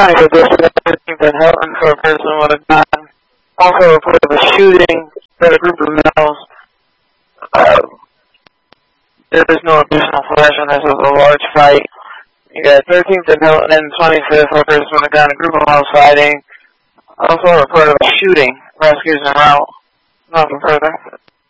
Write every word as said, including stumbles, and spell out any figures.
twenty-fifth District, thirteenth and Hilton, for a person with a gun. Also reported a shooting at a group of males. Uh, there is no additional flash on this. It was a large fight. You got thirteenth and Hilton and twenty-fifth for a person with a gun, a group of males fighting. Also reported a shooting. Rescues en route. Nothing further.